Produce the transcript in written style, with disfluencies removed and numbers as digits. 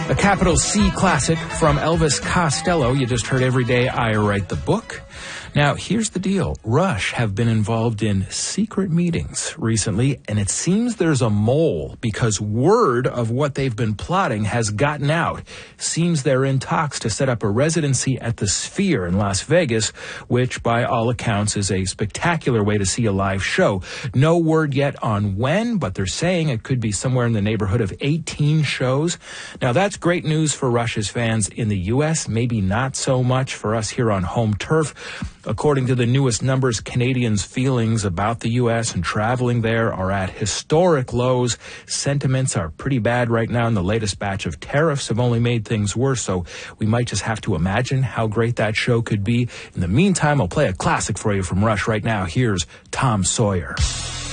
A capital C classic from Elvis Costello. You just heard Every Day I Write the Book. Now, here's the deal. Rush have been involved in secret meetings recently, and it seems there's a mole because word of what they've been plotting has gotten out. Seems they're in talks to set up a residency at the Sphere in Las Vegas, which by all accounts is a spectacular way to see a live show. No word yet on when, but they're saying it could be somewhere in the neighborhood of 18 shows. Now, that's great news for Rush's fans in the U.S., maybe not so much for us here on home turf. According to the newest numbers, Canadians' feelings about the U.S. and traveling there are at historic lows. Sentiments are pretty bad right now, and the latest batch of tariffs have only made things worse, so we might just have to imagine how great that show could be. In the meantime, I'll play a classic for you from Rush right now. Here's Tom Sawyer.